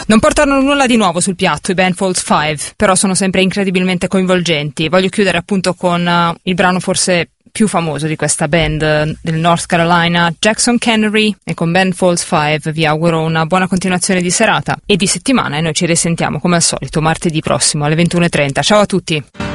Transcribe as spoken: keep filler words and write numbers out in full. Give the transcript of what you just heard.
Non portano nulla di nuovo sul piatto i Ben Folds Five, però sono sempre incredibilmente coinvolgenti. Voglio chiudere appunto con uh, il brano forse più famoso di questa band uh, del North Carolina, Jackson Cannery, e con Ben Folds Five vi auguro una buona continuazione di serata e di settimana, e noi ci risentiamo come al solito martedì prossimo alle ventuno e trenta. Ciao a tutti!